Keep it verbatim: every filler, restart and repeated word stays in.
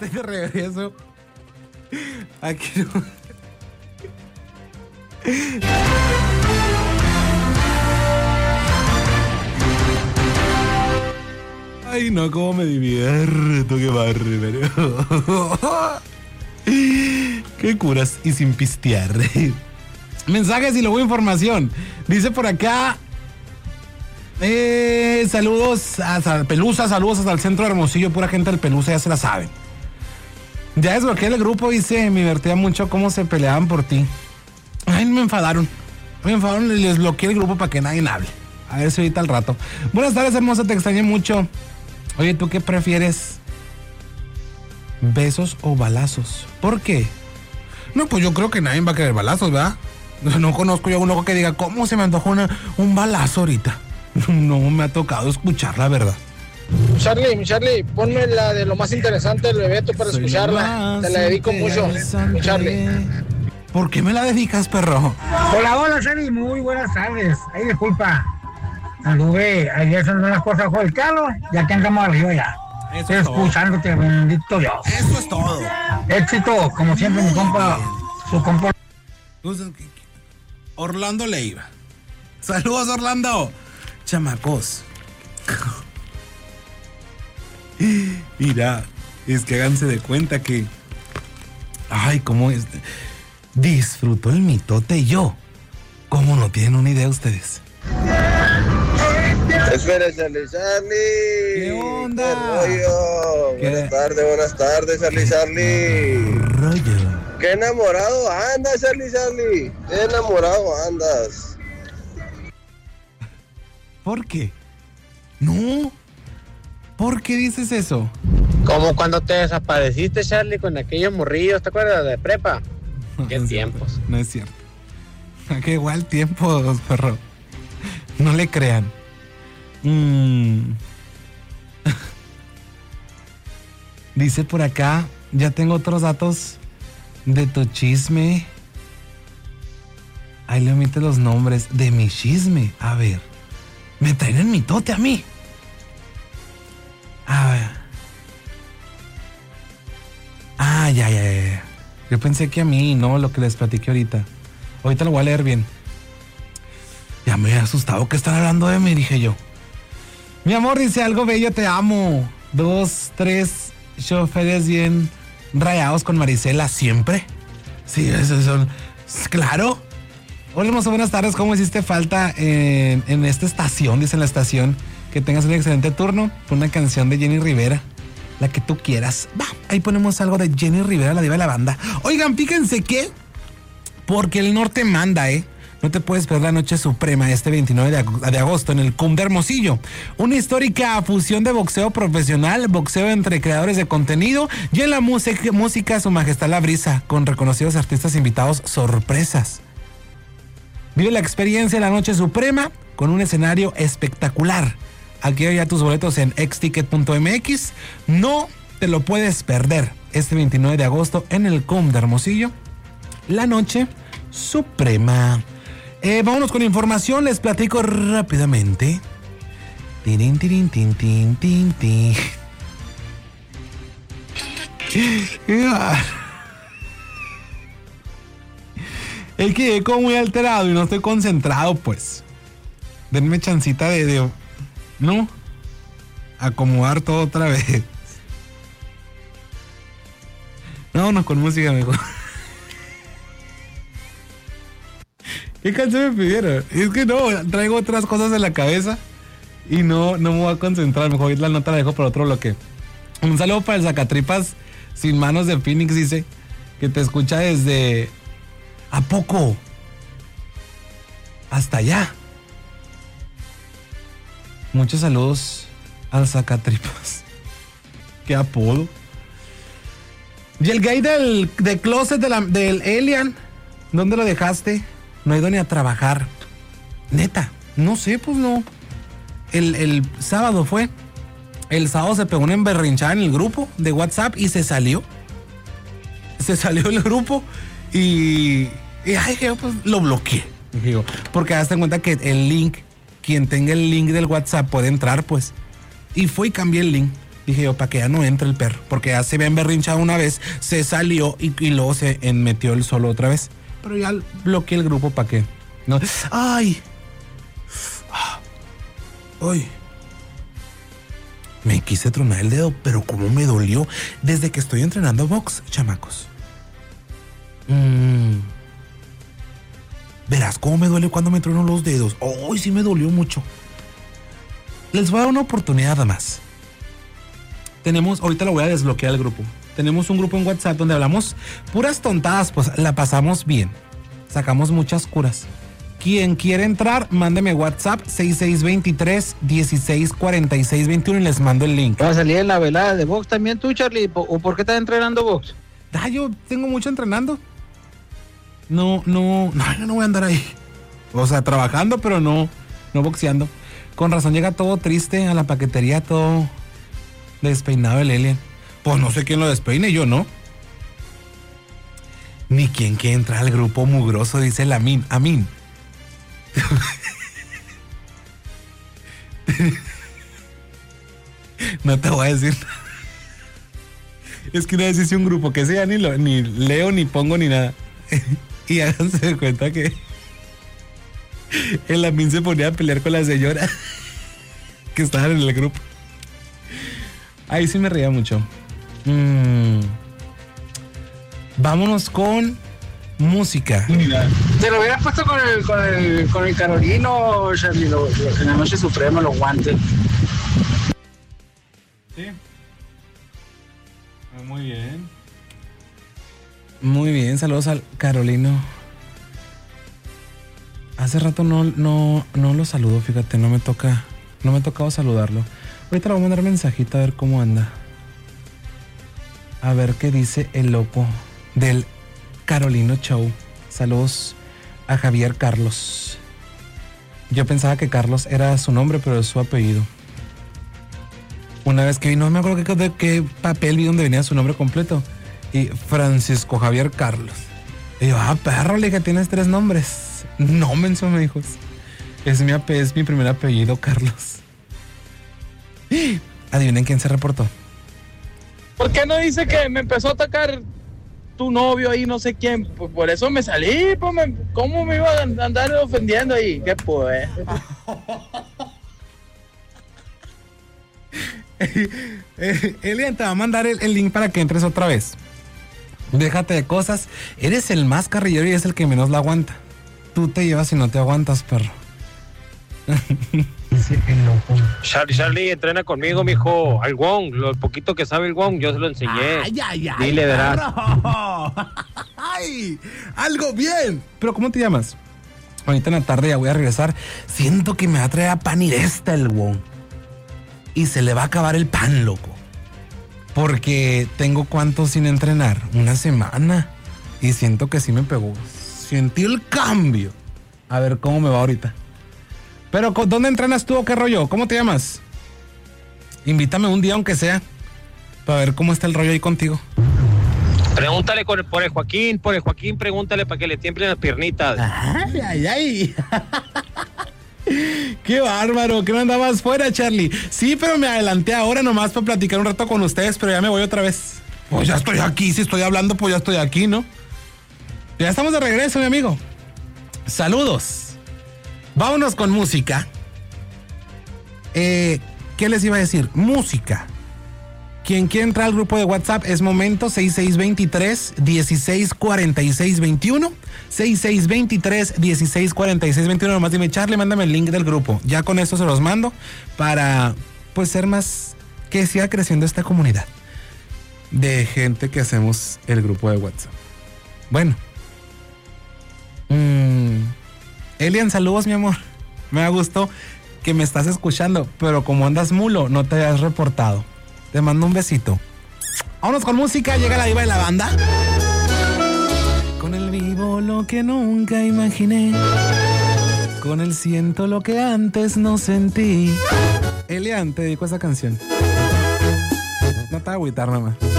estoy de regreso. Aquí no. Ay, no, cómo me divierto, qué bárbaro. Qué curas y sin pistear. Mensajes y luego información. Dice por acá. Eh, saludos a Pelusa, saludos hasta el centro de Hermosillo, pura gente del Pelusa, ya se la saben. Ya desbloqueé el grupo, dice, me divertía mucho cómo se peleaban por ti. Ay, me enfadaron. Me enfadaron y les bloqueé el grupo para que nadie hable. A ver si ahorita al rato. Buenas tardes, hermosa, te extrañé mucho. Oye, ¿tú qué prefieres? ¿Besos o balazos? ¿Por qué? No, pues yo creo que nadie va a querer balazos, ¿verdad? No conozco yo a uno que diga, ¿cómo se me antojó una, un balazo ahorita? No me ha tocado escuchar, la verdad. Charlie, mi Charlie, ponme la de lo más interesante del Bebeto para Soy escucharla. Te la dedico mucho, mi Charlie. ¿Por qué me la dedicas, perro? Hola, hola, Charlie, muy buenas tardes. Ay, disculpa. Anduve ayer haciendo unas cosas bajo el carro, ya que andamos arriba ya. Estoy escuchándote, todo. Bendito Dios. Eso es todo. Éxito, como siempre, mi compa, su compa. Orlando Leiva. Saludos, Orlando. Chamacos. Mira, es que háganse de cuenta que. Ay, cómo es. Disfrutó el mitote y yo. ¿Cómo no tienen una idea ustedes? Espera, Charlie, Charlie. ¿Qué onda? ¿Qué rollo? ¿Qué? Buenas tardes, buenas tardes, Charlie, Charlie. Rollo. Qué enamorado andas, Charlie, Charlie. Qué enamorado andas. ¿Por qué? No. ¿Por qué dices eso? Como cuando te desapareciste, Charlie, con aquellos morrillos, ¿te acuerdas de prepa? ¿Qué no tiempos? No es cierto. Qué igual tiempo, perro. No le crean. Mm. Dice por acá, ya tengo otros datos de tu chisme. Ahí le omite los nombres de mi chisme. A ver, me traen el mitote a mí. A ver. Ah, ya, ya, ya. Yo pensé que a mí, no, lo que les platiqué ahorita. Ahorita lo voy a leer bien. Ya me he asustado que están hablando de mí, dije yo. Mi amor, dice algo bello, te amo. Dos, tres choferes bien rayados con Marisela, ¿siempre? Sí, eso son. Claro. Hola, hermoso, buenas tardes. ¿Cómo hiciste falta en, en esta estación? Dice en la estación. Que tengas un excelente turno. Pon una canción de Jenny Rivera. La que tú quieras. Va, ahí ponemos algo de Jenny Rivera, la diva de la banda. Oigan, fíjense que. Porque el norte manda, ¿eh? No te puedes perder la noche suprema este veintinueve de agosto en el C U M de Hermosillo. Una histórica fusión de boxeo profesional, boxeo entre creadores de contenido y en la música, música Su Majestad La Brisa, con reconocidos artistas invitados sorpresas. Vive la experiencia de la noche suprema con un escenario espectacular. Adquiere ya tus boletos en ex ticket punto m x. No te lo puedes perder este veintinueve de agosto en el C U M de Hermosillo. La noche suprema. Eh, vámonos con información, les platico rápidamente. Tirin, tirin, tin, tin, tin, tin. Es que quedé como muy alterado y no estoy concentrado, pues. Denme chancita de, de ¿no? Acomodar todo otra vez. Vámonos con música mejor. ¿Qué canción me pidieron? Es que no, traigo otras cosas en la cabeza y no, no me voy a concentrar. Mejor la nota la dejo para otro bloque. Un saludo para el Sacatripas Sin Manos de Phoenix, dice que te escucha desde... ¿A poco? Hasta allá. Muchos saludos al Sacatripas. Qué apodo. Y el gay del, del closet de la, del Elian, ¿dónde lo dejaste? No he ido ni a trabajar. Neta, no sé, pues no. El, el sábado fue. El sábado se pegó una emberrinchada en el grupo de WhatsApp y se salió. Se salió del grupo y... y ay, yo pues lo bloqueé. Digo, porque hazte cuenta que el link, quien tenga el link del WhatsApp puede entrar, pues. Y fue y cambié el link. Dije yo, para que ya no entre el perro. Porque ya se había emberrinchado una vez, se salió y, y luego se metió él solo otra vez. Pero ya bloqueé el grupo para que no. ¡Ay! ¡Ay! Me quise tronar el dedo, pero cómo me dolió desde que estoy entrenando box, chamacos. Mm. Verás cómo me duele cuando me trono los dedos. ¡Ay, sí me dolió mucho! Les voy a dar una oportunidad más. Tenemos, ahorita lo voy a desbloquear el grupo. Tenemos un grupo en WhatsApp donde hablamos puras tontadas, pues la pasamos bien. Sacamos muchas curas. Quien quiere entrar, mándeme WhatsApp seis seis dos tres, uno seis cuatro seis dos uno y les mando el link. ¿Vas a salir en la velada de box también tú, Charlie? ¿O por qué estás entrenando box? Ah, yo tengo mucho entrenando. No, no, no, yo no voy a andar ahí. O sea, trabajando, pero no, no boxeando. Con razón llega todo triste a la paquetería, todo despeinado el alien. Pues no sé quién lo despeine, yo no. Ni quién quiere entrar al grupo mugroso, dice el Amin. Amin. No te voy a decir. Es que una vez hice un grupo que sea ni, lo, ni leo, ni pongo, ni nada. Y háganse de cuenta que el Amin se ponía a pelear con la señora que estaban en el grupo. Ahí sí me reía mucho. Mm. Vámonos con música. Te lo hubieras puesto con el, con el, con el Carolino, Charlie, lo, lo, en la noche suprema, los guantes. Sí. Muy bien. Muy bien, saludos al Carolino. Hace rato no, no, no lo saludo, fíjate, no me toca, no me ha tocado saludarlo. Ahorita le voy a mandar mensajito a ver cómo anda. A ver qué dice el loco del Carolino Show. Saludos a Javier Carlos. Yo pensaba que Carlos era su nombre, pero es su apellido. Una vez que vi, no me acuerdo qué, de qué papel vi donde venía su nombre completo. Y Francisco Javier Carlos. Y yo, ah, perro, le dije, tienes tres nombres. No, menso, me dijo. Es mi, es mi primer apellido, Carlos. Adivinen quién se reportó. ¿Por qué no dice que me empezó a atacar tu novio ahí, no sé quién? Pues por eso me salí, pues me, ¿cómo me iba a andar ofendiendo ahí? ¿Qué pues? Elian te va a mandar el, el link para que entres otra vez. Déjate de cosas. Eres el más carrillero y es el que menos la aguanta. Tú te llevas y no te aguantas, perro. Charlie, Charlie, entrena conmigo, mijo. Al Wong, lo poquito que sabe el Wong, yo se lo enseñé. Ay, ay, ay. Dile, verás. Ay, algo bien. Pero ¿cómo te llamas? Ahorita en la tarde ya voy a regresar. Siento que me va a traer a pan y esta el Wong. Y se le va a acabar el pan, loco. Porque tengo cuánto sin entrenar. Una semana. Y siento que sí me pegó. Sentí el cambio. A ver cómo me va ahorita. Pero, ¿dónde entrenas tú o qué rollo? ¿Cómo te llamas? Invítame un día, aunque sea, para ver cómo está el rollo ahí contigo. Pregúntale por el Joaquín, por el Joaquín, pregúntale para que le tiemblen las piernitas. Ay, ay, ay. Qué bárbaro, que no andabas fuera, Charlie. Sí, pero me adelanté ahora nomás para platicar un rato con ustedes, pero ya me voy otra vez. Pues ya estoy aquí, si estoy hablando, pues ya estoy aquí, ¿no? Ya estamos de regreso, mi amigo. Saludos. Vámonos con música. Eh, ¿Qué les iba a decir? Música. Quien quiere entrar al grupo de WhatsApp es momento seis seis dos tres, uno seis cuatro seis dos uno. seis seis dos tres, uno seis cuatro seis dos uno. Nomás dime, Charlie, mándame el link del grupo. Ya con esto se los mando para, pues, ser más, que siga creciendo esta comunidad de gente que hacemos el grupo de WhatsApp. Bueno. Mmm... Elian, saludos, mi amor. Me gustó que me estás escuchando, pero como andas mulo, no te has reportado. Te mando un besito. Vámonos con música, llega la diva de la banda. Con el vivo lo que nunca imaginé. Con el siento lo que antes no sentí. Elian, te dedico a esa canción. No te voy a agüitar nada más.